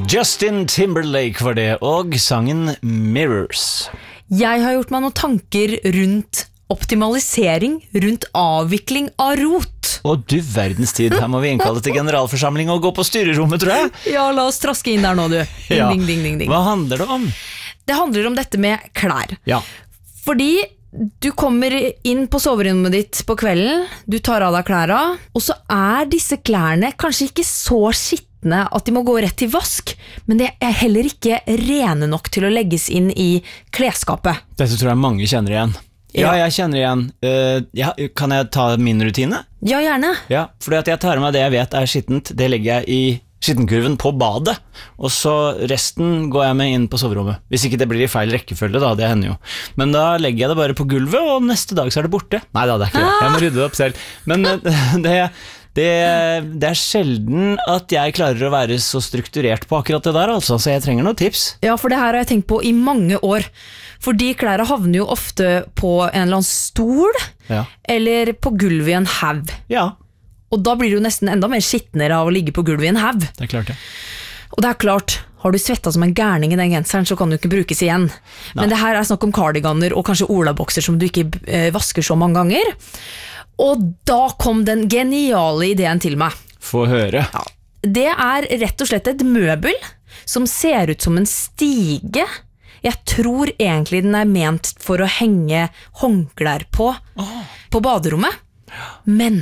Justin Timberlake var det, og sangen Mirrors. Jeg har gjort meg noen tanker rundt optimalisering, rundt avvikling av rot. Og du verdens tid, her må vi innkalle til generalforsamling og gå på styrerommet, tror jeg. Ja, la oss traske inn der nå, du. Ding, Ja. ding, ding, ding, ding. Hva handler det om? Det handler om dette med klær. Ja. Fordi du kommer inn på soverommet ditt på kvelden, du tar av deg klærne, og så er disse klærne kanskje ikke så skitne at de må gå rett til vask, men det er heller ikke rene nok til å legges inn i klesskapet. Dette tror jeg mange kjenner igjen. Ja, jeg kjenner igjen. Kan jeg ta min rutine? Ja, gjerne. Ja, fordi at jeg tar med det jeg vet er skittent, det legger jeg i skittenkurven på badet, og så resten går jeg med inn på soverommet. Hvis ikke det blir i feil rekkefølge da, det hender jo. Men da legger jeg det bare på gulvet, og neste dag så er det borte. Neida, det er ikke det. Jeg må rydde det opp selv. Men det er sjelden at jeg klarer å være så strukturert på akkurat det der, altså, så jeg trenger noen tips. Ja, for det her har jeg tenkt på i mange år. Fordi klærne havner jo ofte på en eller annen stol, eller på gulvet i en haug. Ja. Og da blir det jo nesten enda mer skittnere av å ligge på gulvet i en haug. Det er klart det. Og det er klart, har du svettet som en gærning i den genseren, så kan du ikke brukes igjen. Nei. Men det her er snakk om cardiganer og kanskje olabokser som du ikke vasker så mange ganger. Og da kom den geniale ideen til meg. Få høre. Ja. Det er rett og slett et møbel som ser ut som en stige. Jeg tror egentlig den er ment for å henge håndklær på baderommet. Men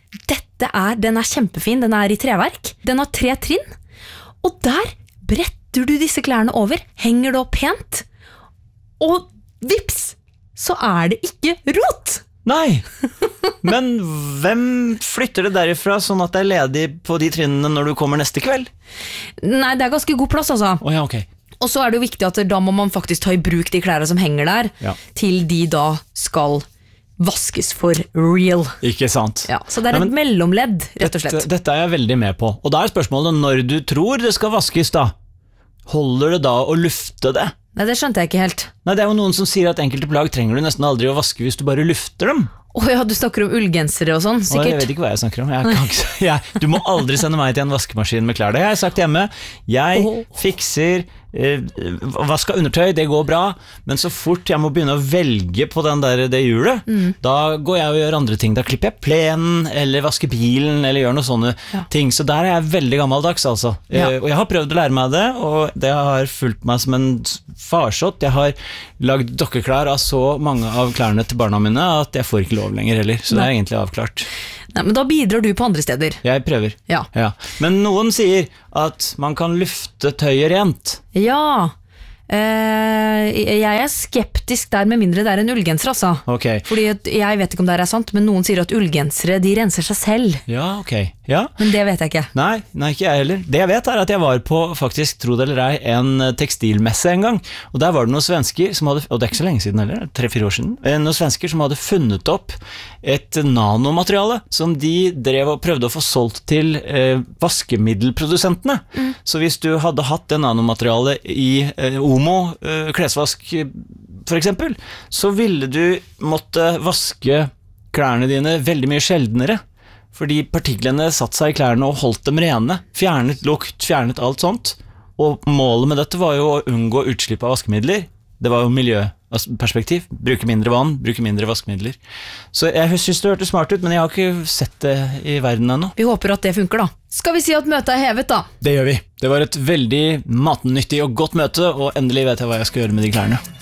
den er kjempefin, den er i treverk. Den har 3 trinn, og der bretter du disse klærne over, henger det opp pent, og vips, så er det ikke rot! Nei, men hvem flytter det derifra sånn at det er ledig på de trinnene når du kommer neste kveld? Nei, det er ganske god plass, altså. Ja, ok. Og så er det jo viktig at da må man faktisk ta i bruk de klærne som henger der, til de da skal vaskes for real. Ikke sant? Ja, så det er et mellomledd, rett og slett. Dette er jeg veldig med på. Og da er spørsmålet, når du tror det skal vaskes da, holder det da å lufte det? Nei, det skjønte jeg ikke helt. Nei, det er jo noen som sier at enkelte plagg trenger du nesten aldri å vaske hvis du bare lufter dem. Ja, du snakker om ullgensere og sånn, sikkert. Jeg vet ikke hva jeg snakker om. Du må aldri sende meg til en vaskemaskin med klær. Det har jeg sagt hjemme. Jeg fikser vaske undertøy, det går bra, men så fort jeg må begynne å velge på det hjulet, da går jeg og gjør andre ting. Da klipper jeg plenen, eller vasker bilen, eller gjør noen sånne ting. Så der er jeg veldig gammeldags, altså. Og jeg har prøvd å lære meg det, og det har fulgt meg som en farsott. Jeg har lagd dokkeklær av så mange av klærne til barna mine at jeg får ikke lov lenger heller, så det er egentlig avklart. Nei, men da bidrar du på andre steder. Jeg prøver. Ja. Men noen sier at man kan lufte tøyet rent. Ja, jeg er skeptisk der med mindre det er en ullgenser, altså. Okay. Fordi jeg vet ikke om det er sant, men noen sier at ullgensere, de renser seg selv. Ja, ok. Ja. Men det vet jeg ikke. Nei, ikke jeg heller. Det jeg vet er at jeg var på, faktisk, tro det eller ei, en tekstilmesse en gang, og der var det noen svensker som hadde, og det er ikke så lenge siden heller, 3-4 år siden, noen svensker som hadde funnet opp et nanomateriale som de drev og prøvde å få solgt til vaskemiddelprodusentene. Så hvis du hadde hatt det nanomaterialet i Omo klesvask for eksempel, så ville du måtte vaske klærne dine veldig mye sjeldnere, fordi partiklene satt seg i klærne og holdt dem rene, fjernet lukt, fjernet alt sånt, og målet med dette var jo å unngå utslipp av vaskemidler. Det var jo miljøperspektiv, bruke mindre vann, bruke mindre vaskemidler. Så jeg synes det hørtes smart ut, men jeg har ikke sett det i verden ennå. Vi håper at det funker da. Skal vi si at møtet er hevet da? Det gjør vi. Det var et veldig matnyttig og godt møte, og endelig vet jeg hva jeg skal gjøre med de klærne.